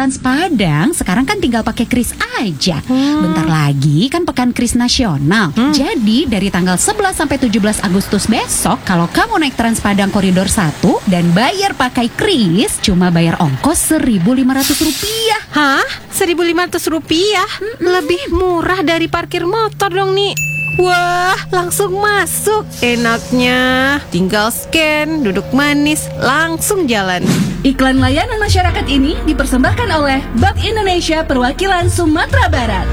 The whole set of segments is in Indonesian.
Trans Padang sekarang kan tinggal pakai kris aja. Bentar lagi kan pekan kris nasional. Jadi dari tanggal 11 sampai 17 Agustus besok, kalau kamu naik Trans Padang Koridor 1 dan bayar pakai kris, cuma bayar ongkos Rp1.500. Hah? Rp1.500? Lebih murah dari parkir motor dong nih. Wah, langsung masuk. Enaknya tinggal scan, duduk manis, langsung jalan. Iklan layanan masyarakat ini dipersembahkan oleh Bank Indonesia Perwakilan Sumatera Barat.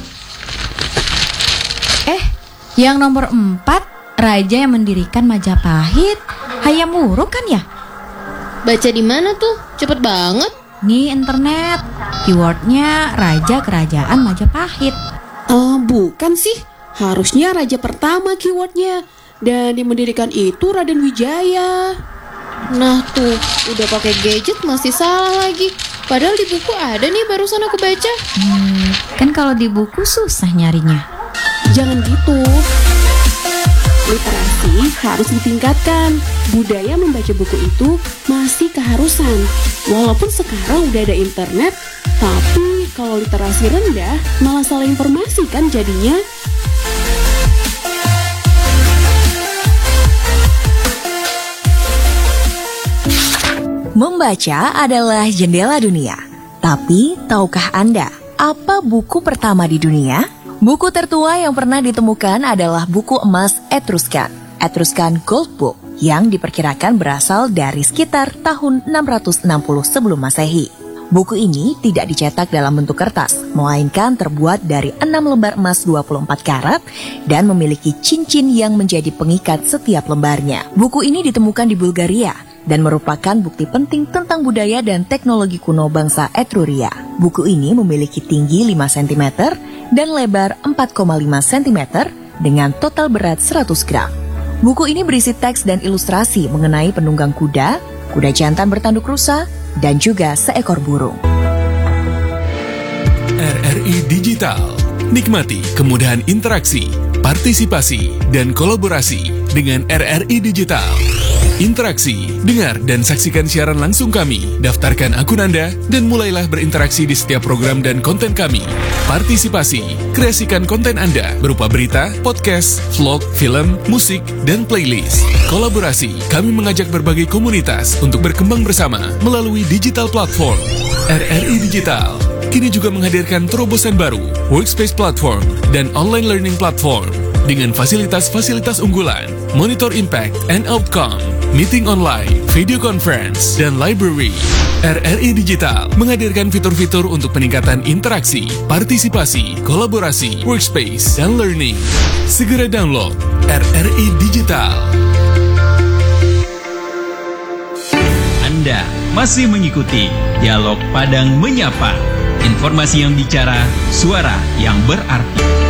Yang nomor 4, raja yang mendirikan Majapahit. Hayam Wuruk kan ya? Baca di mana tuh? Cepet banget. Nih internet. Keywordnya Raja Kerajaan Majapahit. Bukan sih. Harusnya raja pertama keywordnya. Dan yang mendirikan itu Raden Wijaya. Nah tuh, udah pakai gadget masih salah lagi. Padahal di buku ada nih, barusan aku baca. Kan kalau di buku susah nyarinya. Jangan gitu. Literasi harus ditingkatkan. Budaya membaca buku itu masih keharusan. Walaupun sekarang udah ada internet, tapi kalau literasi rendah malah salah informasi kan jadinya. Membaca adalah jendela dunia. Tapi, tahukah Anda apa buku pertama di dunia? Buku tertua yang pernah ditemukan adalah buku emas Etruscan, Etruscan Gold Book, yang diperkirakan berasal dari sekitar tahun 660 sebelum Masehi. Buku ini tidak dicetak dalam bentuk kertas, melainkan terbuat dari 6 lembar emas 24 karat dan memiliki cincin yang menjadi pengikat setiap lembarnya. Buku ini ditemukan di Bulgaria dan merupakan bukti penting tentang budaya dan teknologi kuno bangsa Etruria. Buku ini memiliki tinggi 5 cm dan lebar 4,5 cm dengan total berat 100 gram. Buku ini berisi teks dan ilustrasi mengenai penunggang kuda, kuda jantan bertanduk rusa, dan juga seekor burung. RRI Digital. Nikmati kemudahan interaksi, partisipasi, dan kolaborasi dengan RRI Digital. Interaksi, dengar dan saksikan siaran langsung kami. Daftarkan akun Anda dan mulailah berinteraksi di setiap program dan konten kami. Partisipasi, kreasikan konten Anda berupa berita, podcast, vlog, film, musik, dan playlist. Kolaborasi, kami mengajak berbagai komunitas untuk berkembang bersama melalui digital platform. RRI Digital kini juga menghadirkan terobosan baru, workspace platform, dan online learning platform dengan fasilitas-fasilitas unggulan, monitor impact and outcome, meeting online, video conference, dan library. RRI Digital menghadirkan fitur-fitur untuk peningkatan interaksi, partisipasi, kolaborasi, workspace, dan learning. Segera download RRI Digital. Anda masih mengikuti Dialog Padang Menyapa. Informasi yang bicara, suara yang berarti.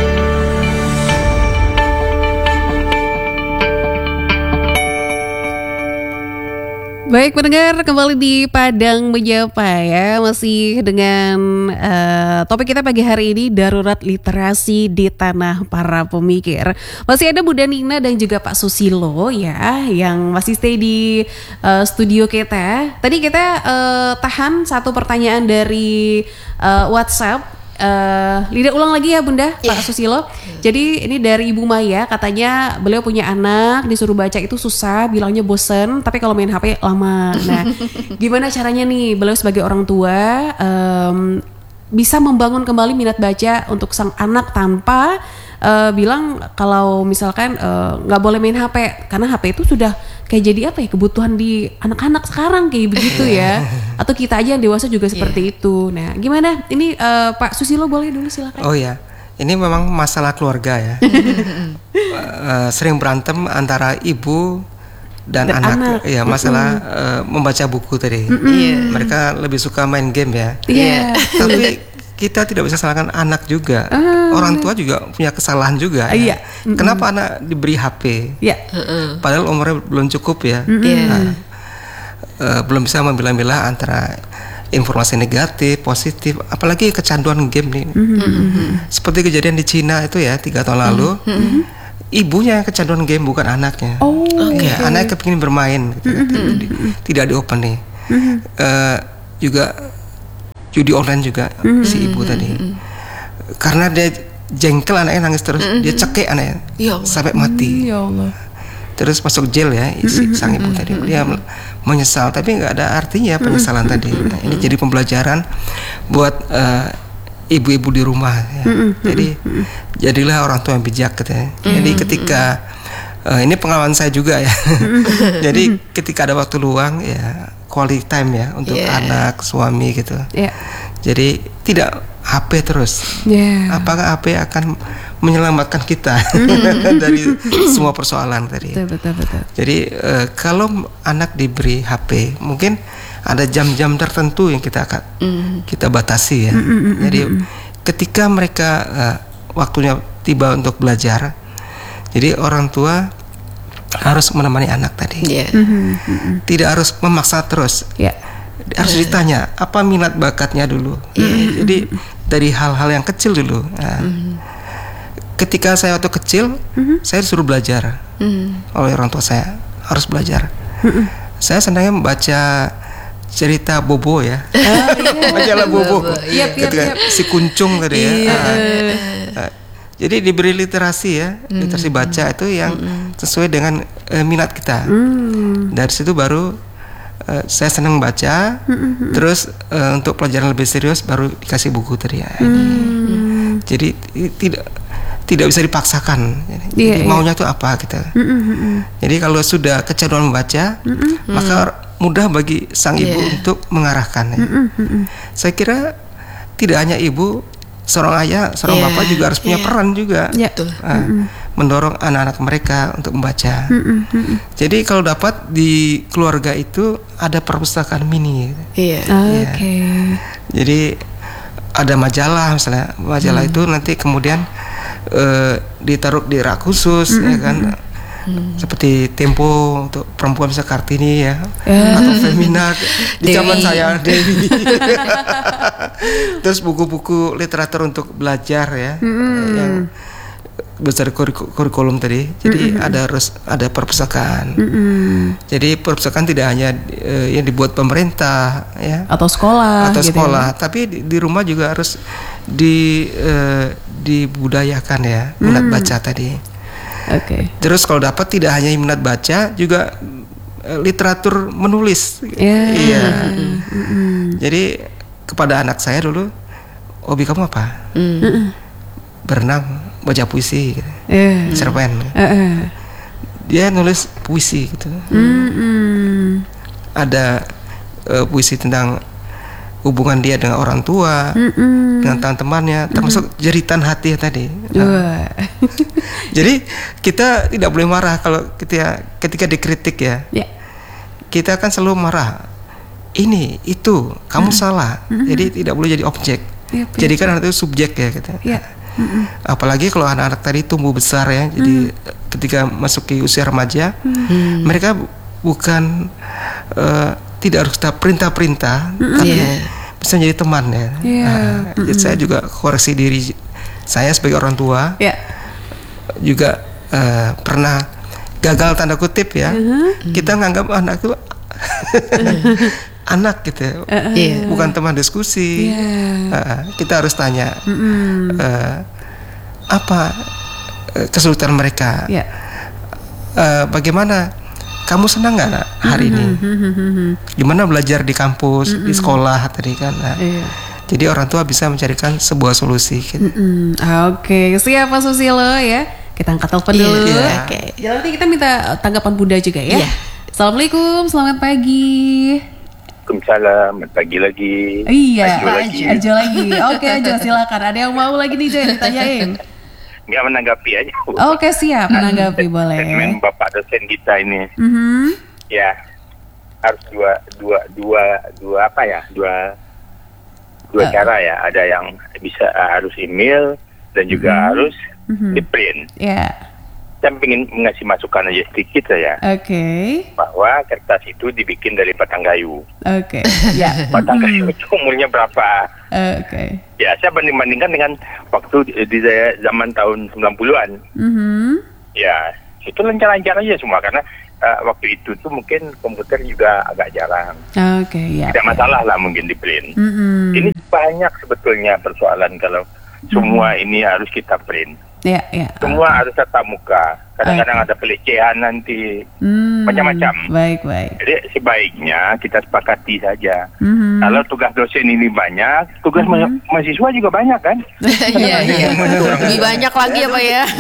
Baik pendengar, kembali di Padang Menyapa ya. Masih dengan topik kita pagi hari ini, darurat literasi di tanah para pemikir. Masih ada Bunda Nina dan juga Pak Susilo ya, yang masih stay di studio kita. Tadi kita tahan satu pertanyaan dari WhatsApp. Lida ulang lagi ya Bunda, Pak Susilo. Jadi ini dari Ibu Maya, katanya beliau punya anak, disuruh baca itu susah, bilangnya bosen, tapi kalau main HP lama. Nah, gimana caranya nih beliau sebagai orang tua bisa membangun kembali minat baca untuk sang anak tanpa bilang kalau misalkan nggak boleh main HP, karena HP itu sudah kayak jadi apa ya, kebutuhan di anak-anak sekarang kayak begitu ya, atau kita aja yang dewasa juga seperti itu. Nah gimana ini Pak Susilo, boleh dulu silakan. Oh ya, ini memang masalah keluarga ya. Sering berantem antara ibu dan anak. Ya, masalah membaca buku tadi. Mereka lebih suka main game ya. Tapi kita tidak bisa salahkan anak juga. Orang tua juga punya kesalahan juga ya. Kenapa anak diberi HP? Padahal umurnya belum cukup ya. Belum bisa memilah-milah antara informasi negatif, positif, apalagi kecanduan game nih. Seperti kejadian di Cina itu ya 3 tahun lalu. Ibunya yang kecanduan game, bukan anaknya. Anaknya kepingin bermain gitu. Tidak di open nih. Juga judi online juga si ibu tadi. Karena dia jengkel, anaknya nangis terus, dia cekik anaknya sampai mati. Ya Allah. Terus masuk jail ya sang ibu tadi. Dia menyesal, tapi nggak ada artinya penyesalan tadi. Nah, ini jadi pembelajaran buat ibu-ibu di rumah ya. Jadi jadilah orang tua yang bijak gitu ya. Jadi ketika ini pengalaman saya juga ya. Jadi ketika ada waktu luang ya, quality time ya untuk anak, suami gitu. Jadi tidak HP terus. Apakah HP akan menyelamatkan kita dari semua persoalan tadi? Betul. Jadi kalau anak diberi HP, mungkin ada jam-jam tertentu yang kita batasi ya. Jadi ketika mereka waktunya tiba untuk belajar, jadi orang tua harus menemani anak tadi. Tidak harus memaksa terus. Harus ditanya apa minat bakatnya dulu. Jadi dari hal-hal yang kecil dulu. Ketika saya waktu kecil, saya disuruh belajar oleh orang tua saya, harus belajar. Saya senangnya membaca cerita Bobo ya, majalah Bobo. Ketika si Kuncung tadi ya. Jadi diberi literasi ya, literasi baca itu yang sesuai dengan minat kita. Dari situ baru saya senang baca. Terus untuk pelajaran lebih serius baru dikasih buku tadi ya. Jadi tidak bisa dipaksakan. Jadi maunya tuh apa gitu. Jadi kalau sudah kecanduan membaca, maka mudah bagi sang ibu untuk mengarahkan. Saya kira tidak hanya ibu, seorang ayah, seorang bapak juga harus punya peran juga. Mendorong anak-anak mereka untuk membaca. Jadi kalau dapat di keluarga itu ada perpustakaan mini. Jadi ada majalah misalnya, majalah itu nanti kemudian ditaruh di rak khusus ya kan, seperti Tempo untuk perempuan bisa Kartini ya, atau Femina di zaman saya Dewi. Terus buku-buku literatur untuk belajar ya, yang besar kurikulum tadi. Jadi ada perpustakaan. Jadi perpustakaan tidak hanya yang dibuat pemerintah ya, atau sekolah ya. Tapi di rumah juga harus dibudayakan ya minat baca tadi. Terus kalau dapat tidak hanya minat baca, juga literatur menulis. Jadi kepada anak saya dulu, hobi kamu apa? Berenang, baca puisi, cerpen. Dia nulis puisi gitu. Ada puisi tentang hubungan dia dengan orang tua, dengan teman-temannya, termasuk jeritan hati tadi. Jadi kita tidak boleh marah kalau ketika dikritik ya. Kita kan selalu marah. Ini, itu, kamu salah. Jadi tidak boleh jadi objek. Jadi kan anak itu subjek ya kita. Apalagi kalau anak-anak tadi tumbuh besar ya. Jadi ketika masuki usia remaja, mereka bukan tidak harus kita perintah-perintah, tapi bisa jadi teman ya. Jadi saya juga koreksi diri saya sebagai orang tua, juga pernah gagal tanda kutip ya. Kita nganggap anak itu anak gitu, bukan teman diskusi. Kita harus tanya apa kesulitan mereka, bagaimana. Kamu senang nggak hari ini? Gimana belajar di kampus, di sekolah tadi kan? Jadi orang tua bisa mencarikan sebuah solusi. Gitu. Siap Pak Susilo ya. Kita angkat telepon dulu. Jadi nanti kita minta tanggapan Bunda juga ya. Assalamualaikum, selamat pagi. Waalaikumsalam, pagi lagi. Ajo lagi. Oke, Ajo silakan. Ada yang mau lagi nih Jo ditanyain? Nggak menanggapi aja. Siap, menanggapi boleh. Statement Bapak dosen kita ini, ya harus dua cara ya. Ada yang bisa harus email dan juga harus di print. Saya ingin mengasih masukan aja sedikit saya. Bahwa kertas itu dibikin dari batang kayu. Batang kayu itu umurnya berapa? Ya, saya bandingkan dengan waktu di zaman tahun 90-an. Ya, itu lancar-lancar aja semua karena waktu itu tuh mungkin komputer juga agak jarang. Tidak masalah lah mungkin di print. Ini banyak sebetulnya persoalan kalau semua ini harus kita print. Semua harus tatap muka. Kadang-kadang ada pelecehan nanti, macam-macam. Baik. Jadi sebaiknya kita sepakati saja. Kalau tugas dosen ini banyak, tugas mahasiswa juga banyak kan? Iya. Lebih banyak lagi ya Pak ya.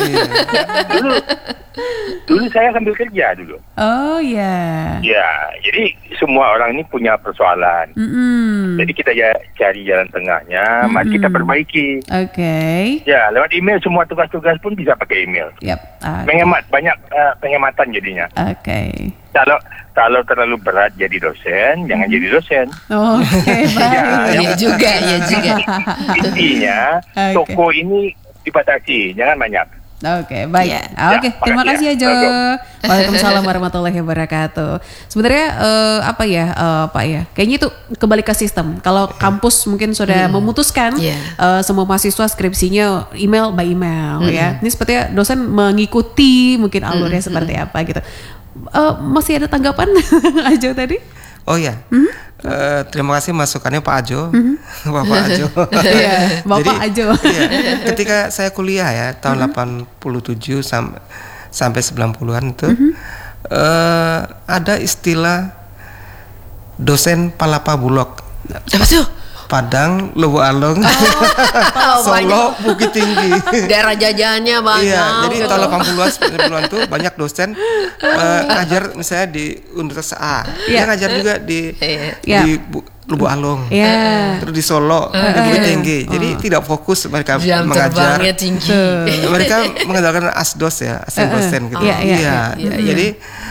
Dulu saya sambil kerja dulu. Oh ya. Ya, jadi semua orang ini punya persoalan. Jadi kita cari jalan tengahnya, mari kita perbaiki. Oke. Ya, lewat email semua tugas-tugas pun bisa pakai email. Menghemat banyak penghematan jadinya. Oke. Kalau terlalu berat jadi dosen, jangan jadi dosen. Oke, baik. Iya juga. Intinya toko ini dibatasi, jangan banyak. Oke, baik. Oke, terima kasih ya Jo. Waalaikumsalam warahmatullahi wabarakatuh. Sebenarnya Pak ya, kayaknya itu kembali ke sistem. Kalau kampus mungkin sudah memutuskan semua mahasiswa skripsinya email by email ya. Ini sepertinya dosen mengikuti mungkin alurnya seperti apa gitu. Masih ada tanggapan Ajo tadi? Oh ya, terima kasih masukannya Pak Ajo, Bapak Ajo. Bapak Ajo. Ketika saya kuliah ya tahun 87 sampai 90-an itu ada istilah dosen palapa bulog. Apa tuh? Padang, Lubuk Alung, Solo, Bukit Tinggi. Daerah jajannya banyak. Iya, jadi tahun 80-an tuh banyak dosen ngajar misalnya di Universitas A. Dia ngajar juga di Lubuk Alung. Terus di Solo, di Bukit Tinggi. Jadi tidak fokus mereka mengajar. Mereka mengandalkan asdos ya, asisten dosen gitu. Jadi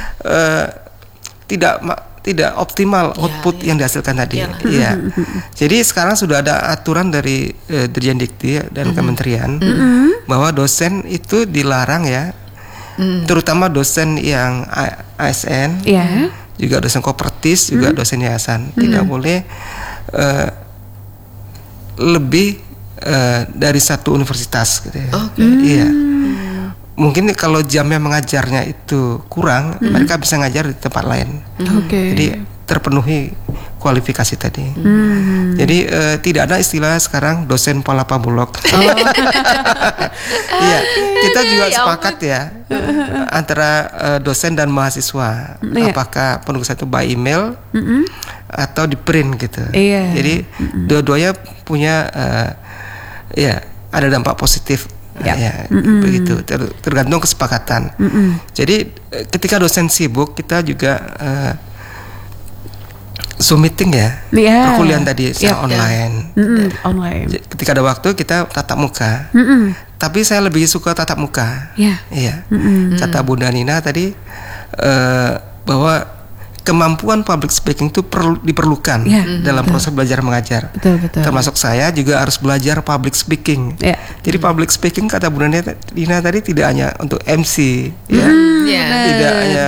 tidak optimal output yang dihasilkan tadi. Jadi sekarang sudah ada aturan dari Dirjen Dikti dan Kementerian bahwa dosen itu dilarang ya, terutama dosen yang ASN, juga dosen kopertis, juga dosen yayasan, tidak boleh lebih dari satu universitas gitu ya. Iya. Mungkin kalau jamnya mengajarnya itu kurang, mereka bisa ngajar di tempat lain. Jadi terpenuhi kualifikasi tadi. Jadi tidak ada istilah sekarang dosen palapa bulog. Iya, kita juga sepakat ya antara dosen dan mahasiswa. Apakah penugasan itu by email atau di print gitu. Jadi dua-duanya punya ada dampak positif. Begitu tergantung kesepakatan. Jadi ketika dosen sibuk kita juga Zoom meeting ya, perkuliahan tadi secara online. Ketika ada waktu kita tatap muka. Tapi saya lebih suka tatap muka. Kata Bunda Nina tadi bahwa kemampuan public speaking itu diperlukan dalam proses belajar mengajar. Termasuk saya juga harus belajar public speaking. Jadi public speaking kata Bu Nina tadi tidak hanya untuk MC, tidak hanya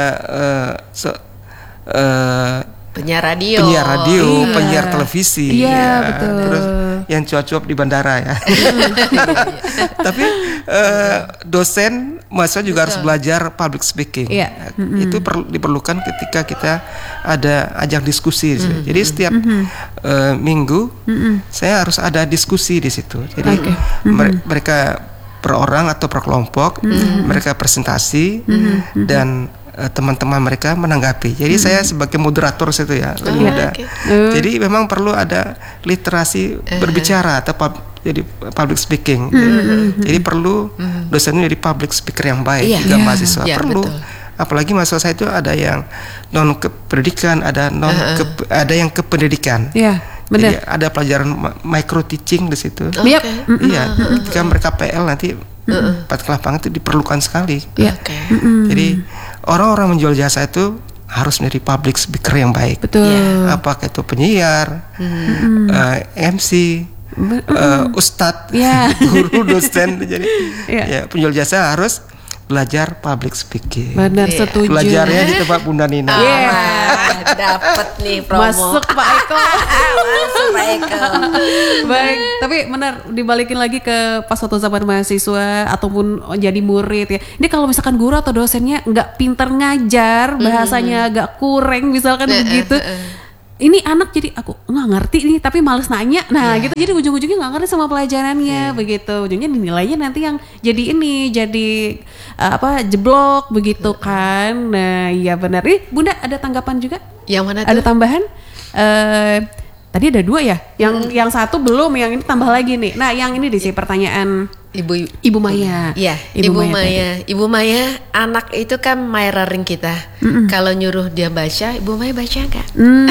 penyiar radio, penyiar televisi, terus yang cuap-cuap di bandara ya. Tapi dosen, mahasiswa juga harus belajar public speaking. Itu diperlukan ketika kita ada ajang diskusi. Jadi setiap minggu saya harus ada diskusi di situ. Jadi mereka per orang atau per kelompok, mereka presentasi dan teman-teman mereka menanggapi. Jadi saya sebagai moderator situ ya, jadi memang perlu ada literasi berbicara atau jadi public speaking. Jadi perlu dosen jadi public speaker yang baik juga mahasiswa perlu. Apalagi mahasiswa saya itu ada yang non kependidikan, ada yang kependidikan. Jadi ada pelajaran micro teaching di situ. Ketika mereka PL nanti praktek lapangan itu diperlukan sekali. Jadi orang-orang menjual jasa itu harus menjadi public speaker yang baik. Apakah itu penyiar, MC, ustadz, guru, dosen. Jadi penjual jasa harus belajar public speaking. Benar, setuju. Belajarnya di tempat Bunda Nina. Dapat nih promo. Masuk Pak Eko. Masuk Pak Eko. Baik, tapi benar dibalikin lagi ke pas waktu zaman mahasiswa ataupun jadi murid ya. Ini kalau misalkan guru atau dosennya nggak pinter ngajar, bahasanya agak kurang misalkan begitu. ini anak jadi aku nggak ngerti nih tapi males nanya. Nah gitu, jadi ujung-ujungnya nggak ngerti sama pelajarannya begitu. Ujungnya nilainya nanti yang jadi jeblok begitu kan. Nah iya benar. Bunda ada tanggapan juga? Yang mana tuh? Ada tambahan? Tadi ada 2 ya. Yang satu belum, yang ini tambah lagi nih. Nah yang ini sih pertanyaan Ibu Maya. Iya, Ibu Maya, anak itu kan mirroring kita. Kalau nyuruh dia baca, Ibu Maya baca enggak?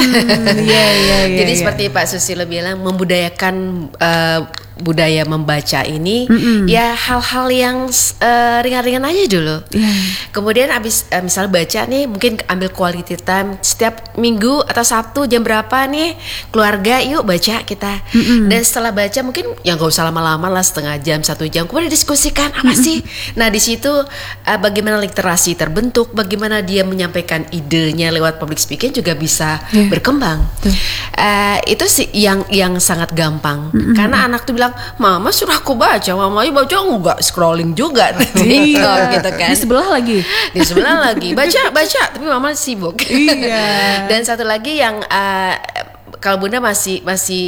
Jadi seperti Pak Susilo bilang, membudayakan budaya membaca ini ya hal-hal yang ringan-ringan aja dulu. Kemudian abis misal baca nih, mungkin ambil quality time setiap minggu atau Sabtu jam berapa nih keluarga yuk baca kita. Dan setelah baca mungkin ya nggak usah lama-lama lah, setengah jam 1 jam, kemudian diskusikan apa sih. Nah di situ bagaimana literasi terbentuk, bagaimana dia menyampaikan idenya lewat public speaking juga bisa berkembang. Itu sih yang sangat gampang. Karena anak tuh bilang, mama suruh aku baca, mama baca enggak, scrolling juga gitu kan. Di sebelah lagi baca tapi mama sibuk. Dan satu lagi yang kalau Bunda masih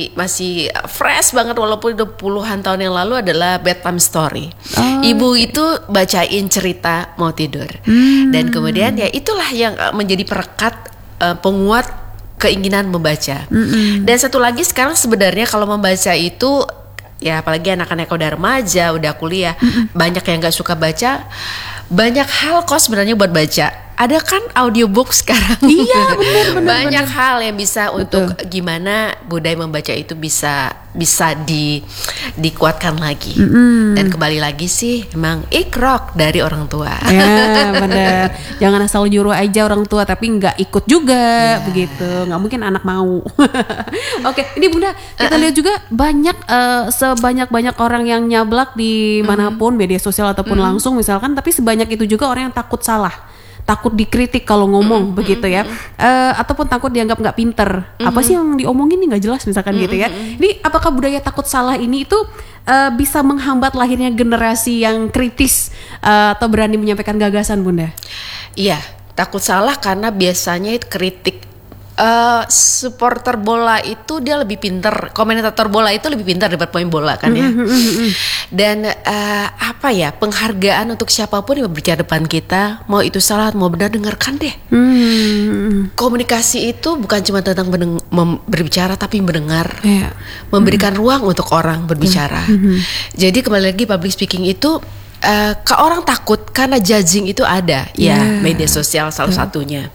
fresh banget walaupun udah puluhan tahun yang lalu adalah bedtime story. Ibu itu bacain cerita mau tidur. Dan kemudian ya itulah yang menjadi perekat penguat keinginan membaca. Dan satu lagi sekarang sebenarnya kalau membaca itu ya apalagi anak-anak udah remaja, udah kuliah, banyak yang nggak suka baca. Banyak hal kok sebenarnya buat baca. Ada kan audiobook sekarang. Iya benar. Banyak hal yang bisa untuk gimana budaya membaca itu bisa dikuatkan lagi. Dan kembali lagi sih emang ikrok dari orang tua. Ya benar. Jangan asal nyuruh aja orang tua tapi nggak ikut juga begitu. Nggak mungkin anak mau. Oke, ini Bunda kita lihat juga banyak sebanyak-banyak orang yang nyablak di manapun media sosial ataupun langsung misalkan, tapi sebanyak itu juga orang yang takut salah. Takut dikritik kalau ngomong begitu ya, ataupun takut dianggap nggak pinter. Apa sih yang diomongin nih nggak jelas misalkan gitu ya. Ini apakah budaya takut salah ini itu bisa menghambat lahirnya generasi yang kritis atau berani menyampaikan gagasan, Bunda? Iya, takut salah karena biasanya itu kritik. Supporter bola itu dia lebih pinter, komentator bola itu lebih pintar daripada pemain bola kan ya. Dan penghargaan untuk siapapun yang berbicara depan kita, mau itu salah mau benar, dengarkan deh. Komunikasi itu bukan cuma tentang berbicara tapi mendengar, memberikan ruang untuk orang berbicara. Jadi kembali lagi public speaking itu ke orang takut karena judging itu ada media sosial salah satunya.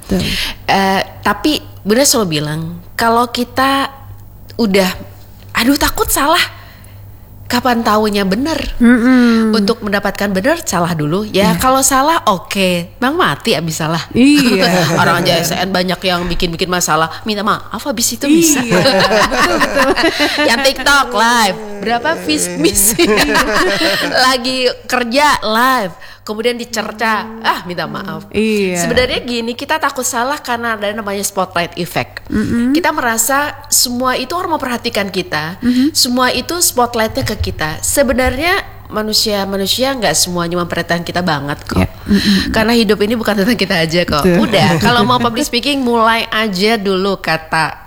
Tapi Bunda selalu bilang kalau kita udah takut salah, kapan taunya benar? Untuk mendapatkan benar salah dulu ya. Kalau salah oke, bang mati abis salah. Orang aja SN banyak yang bikin masalah, minta maaf abis itu bisa. Yang TikTok live berapa miss lagi kerja live, kemudian dicerca, minta maaf. Sebenarnya gini, kita takut salah karena ada namanya spotlight effect. Kita merasa semua itu orang memperhatikan kita, semua itu spotlightnya ke kita. Sebenarnya manusia nggak semuanya memperhatikan kita banget kok. Karena hidup ini bukan tentang kita aja kok. Udah, kalau mau public speaking mulai aja dulu kata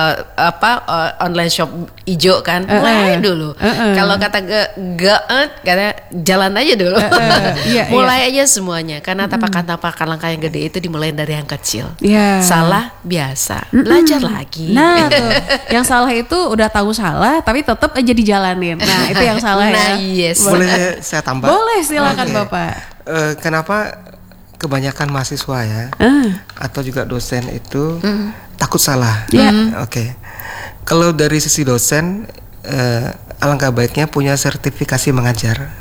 online shop ijo kan, mulai dulu. Kalau kata kata jalan aja dulu. Mulai aja semuanya, karena tapakan langkah yang gede itu dimulai dari yang kecil. Salah biasa, belajar lagi. Nah tuh, yang salah itu udah tahu salah tapi tetap aja dijalanin. Nah itu yang salah ya. Boleh saya tambah? Boleh, silakan Bapak. Kenapa kebanyakan mahasiswa ya atau juga dosen itu takut salah? Kalau dari sisi dosen, alangkah baiknya punya sertifikasi mengajar.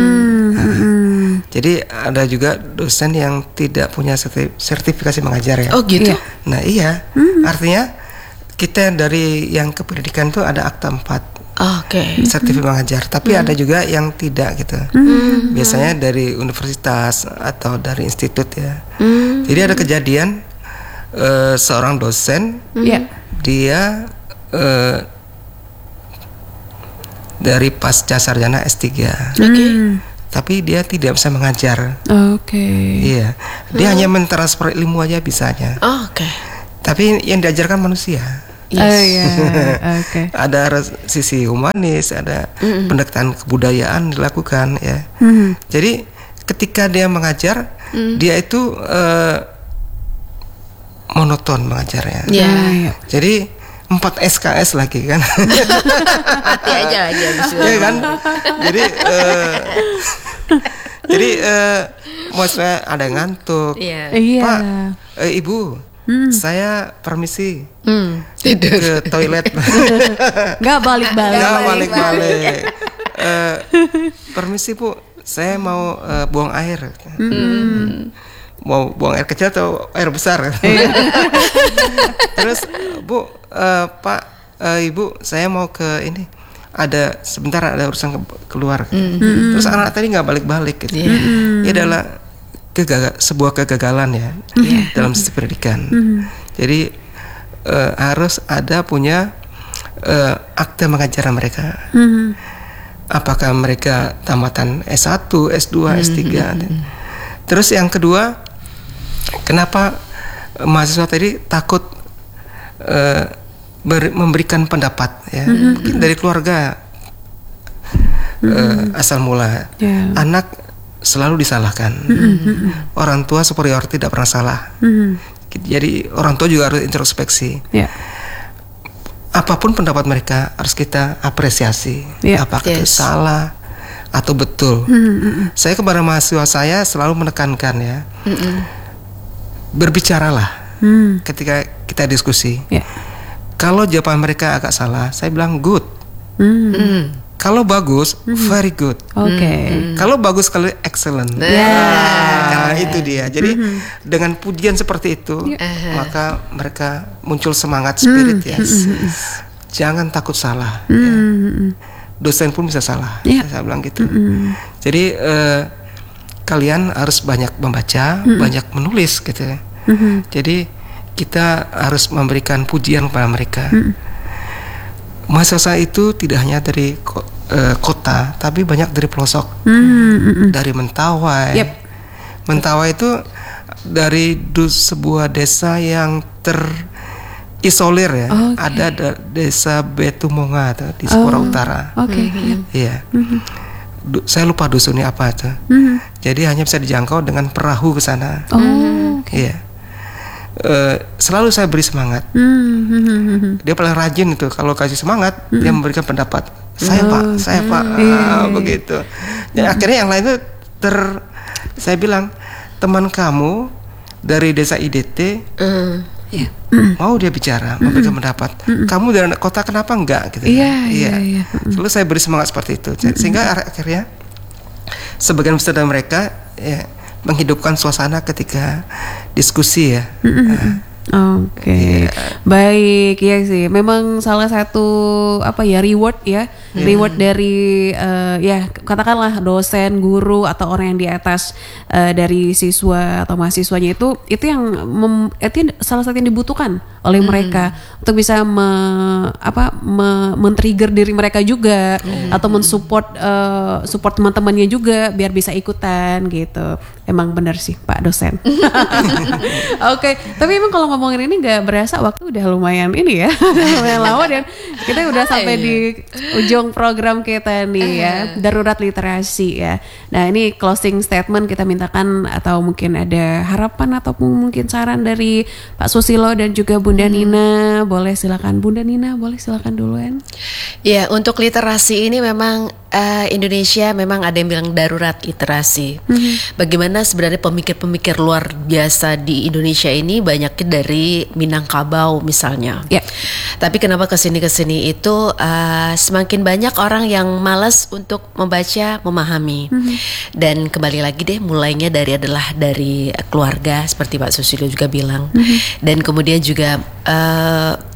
Jadi ada juga dosen yang tidak punya sertifikasi mengajar ya. Oh gitu. Nah iya, artinya kita dari yang kependidikan itu ada akta 4. Sertifikat mengajar, tapi ada juga yang tidak gitu. Biasanya dari universitas atau dari institut ya. Jadi ada kejadian seorang dosen, dia dari pasca sarjana S3, tapi dia tidak bisa mengajar. Iya, dia hanya mentransfer ilmu aja bisanya. Tapi yang diajarkan manusia. Okay. Ada sisi humanis, ada pendekatan kebudayaan dilakukan ya. Jadi ketika dia mengajar, dia itu monoton mengajarnya. Jadi 4 SKS lagi kan. Mati aja lagi habis itu. Ya kan. Jadi maksudnya ada yang ngantuk. Pak, Ibu, saya permisi ke toilet. Nggak balik-balik. Permisi Bu, saya mau buang air. Mau buang air kecil atau air besar? Terus Bu, Pak, Ibu, saya mau ke ini. Sebentar ada urusan keluar. Terus anak tadi nggak balik-balik gitu. Ini adalah sebuah kegagalan ya dalam sistem pendidikan. Jadi harus ada punya akte mengajar mereka. Apakah mereka tamatan S1, S2, S3. Terus yang kedua, kenapa mahasiswa tadi takut memberikan pendapat ya? Mungkin dari keluarga asal mula. Anak selalu disalahkan. Orang tua superior tidak pernah salah. Jadi orang tua juga harus introspeksi. Apapun pendapat mereka harus kita apresiasi. Apakah itu salah atau betul. Saya kepada mahasiswa saya selalu menekankan ya, berbicaralah ketika kita diskusi. Kalau jawaban mereka agak salah, saya bilang good. Kalau bagus, very good. Kalau bagus sekali, excellent. Nah, itu dia. Jadi dengan pujian seperti itu, maka mereka muncul semangat, spirit ya. Jangan takut salah. Dosen pun bisa salah. Saya bilang gitu. Jadi kalian harus banyak membaca, banyak menulis gitu. Jadi kita harus memberikan pujian kepada mereka. Mahasiswa itu tidak hanya dari kota, tapi banyak dari pelosok, dari Mentawai. Mentawai itu dari sebuah desa yang terisolir ya. Ada desa Betumonga di Sipora Utara. Iya. Saya lupa dusunnya apa itu. Jadi hanya bisa dijangkau dengan perahu ke sana. Iya. Selalu saya beri semangat. Dia paling rajin itu. Kalau kasih semangat, dia memberikan pendapat. Saya pak, begitu. Dan akhirnya yang lain itu saya bilang, teman kamu dari desa IDT mau dia bicara, memberikan pendapat. Kamu dari kota kenapa enggak? Gitu. Iya. Lalu saya beri semangat seperti itu. Sehingga akhirnya sebagian besar dari mereka menghidupkan suasana ketika diskusi ya. Baik ya sih. Memang salah satu reward ya, reward dari katakanlah dosen, guru atau orang yang di atas dari siswa atau mahasiswanya itu yang salah satu yang dibutuhkan oleh mereka untuk bisa men-trigger diri mereka juga atau mensupport support teman-temannya juga biar bisa ikutan gitu. Emang benar sih Pak dosen. Tapi emang kalau ngomongin ini nggak berasa waktu udah lumayan ini ya, lumayan lama dan kita udah sampai di ujung program kita nih ya, darurat literasi ya. Nah ini closing statement kita mintakan atau mungkin ada harapan ataupun mungkin saran dari Pak Susilo dan juga Bunda Nina. Boleh silakan Bunda Nina, boleh silakan duluan. Ya untuk literasi ini memang Indonesia memang ada yang bilang darurat literasi. Bagaimana sebenarnya pemikir-pemikir luar biasa di Indonesia ini banyaknya dari Minangkabau misalnya. Tapi kenapa kesini itu semakin banyak orang yang malas untuk membaca, memahami. Dan kembali lagi deh, mulainya dari keluarga seperti Pak Susilo juga bilang. Dan kemudian juga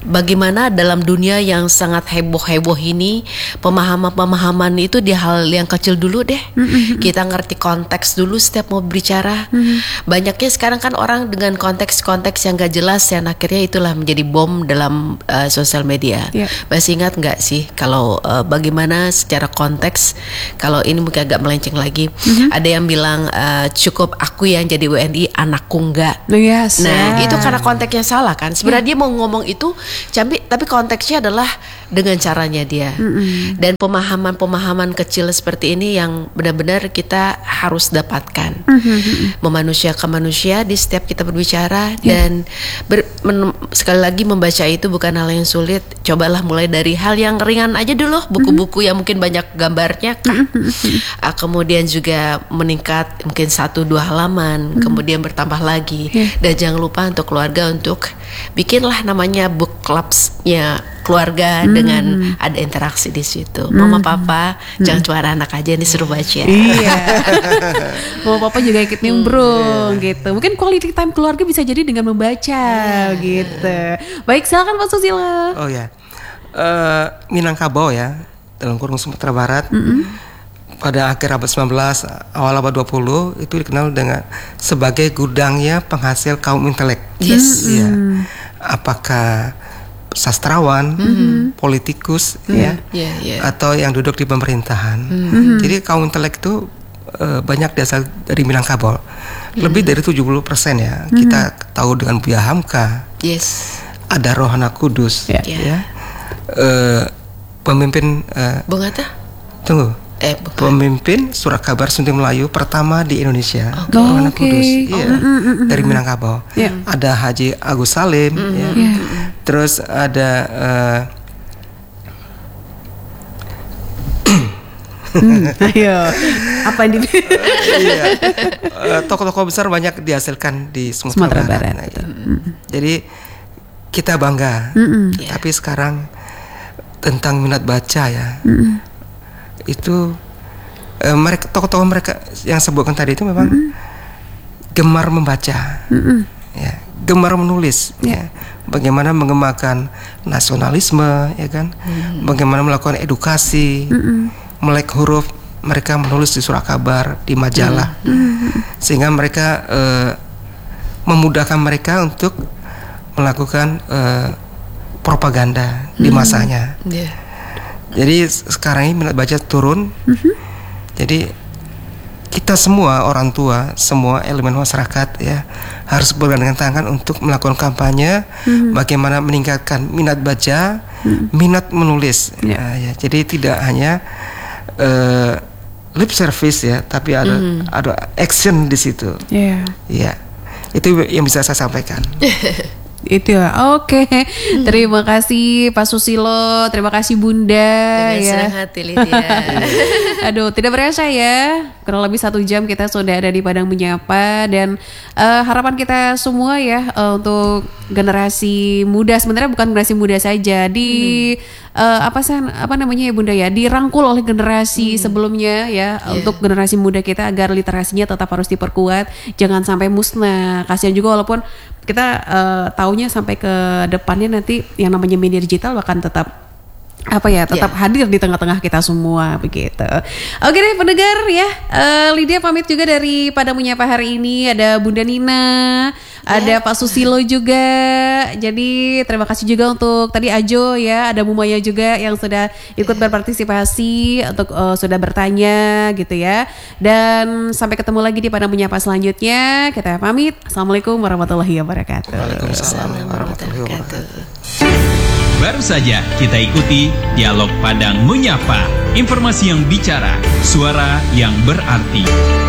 bagaimana dalam dunia yang sangat heboh-heboh ini, pemahaman itu di hal yang kecil dulu deh. Kita ngerti konteks dulu setiap mau berbicara. Banyaknya sekarang kan orang dengan konteks-konteks yang gak jelas, yang akhirnya itulah menjadi bom dalam sosial media. Masih ingat nggak sih kalau bagaimana secara konteks, kalau ini mungkin agak melenceng lagi, ada yang bilang cukup aku yang jadi WNI, anakku enggak. Itu karena konteksnya salah kan. Sebenarnya dia mau ngomong itu, tapi konteksnya adalah dengan caranya dia. Dan pemahaman kecil seperti ini yang benar-benar kita harus dapatkan. Memanusia ke manusia di setiap kita berbicara. Dan sekali lagi membaca itu bukan hal yang sulit. Cobalah mulai dari hal yang ringan aja dulu, buku-buku yang mungkin banyak gambarnya kan. Kemudian juga meningkat mungkin 1-2 halaman, kemudian bertambah lagi. Dan jangan lupa untuk keluarga untuk bikinlah namanya book clubs-nya keluarga dengan ada interaksi di situ. Mama papa jangan cuma anak aja yang disuruh baca. Mama papa juga ikut nimbrung gitu. Mungkin quality time keluarga bisa jadi dengan membaca gitu. Baik, silakan Pak Susilo. Oh ya, Minangkabau ya, dalam kurung Sumatera Barat. Pada akhir abad 19, awal abad 20 itu dikenal dengan sebagai gudangnya penghasil kaum intelek. Apakah sastrawan, politikus, atau yang duduk di pemerintahan. Jadi kaum intelek itu banyak berasal dari Minangkabau. Lebih dari 70% ya. Kita tahu dengan Buya Hamka. Ada Rohana Kudus. Pemimpin pemimpin surat kabar Sunti Melayu pertama di Indonesia, Rohana Kudus, dari Minangkabau. Ada Haji Agus Salim, terus ada apa ini? Tokoh-tokoh besar banyak dihasilkan di Sumatera Barat. Jadi kita bangga. Tapi sekarang tentang minat baca ya. Itu mereka tokoh-tokoh mereka yang sebutkan tadi itu memang gemar membaca, gemar menulis, bagaimana mengembangkan nasionalisme, ya kan, bagaimana melakukan edukasi, melek huruf, mereka menulis di surat kabar, di majalah, sehingga mereka memudahkan mereka untuk melakukan propaganda di masanya. Jadi sekarang ini minat baca turun. Jadi kita semua orang tua, semua elemen masyarakat ya harus bergandengan tangan untuk melakukan kampanye bagaimana meningkatkan minat baca, minat menulis. Jadi tidak hanya lip service ya, tapi ada action di situ. Itu yang bisa saya sampaikan. Itu ya, oke. Terima kasih Pak Susilo, terima kasih Bunda. Dengan senang hati Lydia. Aduh, tidak berasa ya, kurang lebih 1 jam kita sudah ada di Padang Menyapa. Dan harapan kita semua ya untuk generasi muda, sebenarnya bukan generasi muda saja, apa namanya ya Bunda ya, dirangkul oleh generasi sebelumnya ya, untuk generasi muda kita agar literasinya tetap harus diperkuat, jangan sampai musnah. Kasihan juga walaupun kita taunya sampai ke depannya nanti yang namanya media digital akan tetap hadir di tengah-tengah kita semua begitu. Oke deh pendengar ya, Lydia pamit juga dari Padang Menyapa hari ini. Ada Bunda Nina, ada Pak Susilo juga. Jadi terima kasih juga untuk tadi Ajo ya, ada Bu Maya juga yang sudah ikut berpartisipasi untuk sudah bertanya gitu ya. Dan sampai ketemu lagi di Padang Menyapa selanjutnya. Kita pamit. Assalamualaikum warahmatullahi wabarakatuh. Waalaikumsalam warahmatullahi wabarakatuh. Baru saja kita ikuti Dialog Padang Menyapa, informasi yang bicara, suara yang berarti.